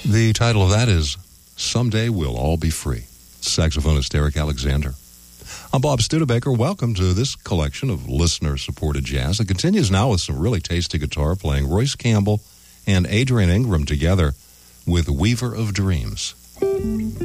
The title of that is Someday We'll All Be Free. Saxophonist Eric Alexander. I'm Bob Studebaker. Welcome to this collection of listener-supported jazz. It continues now with some really tasty guitar playing. Royce Campbell and Adrian Ingram together with Weaver of Dreams.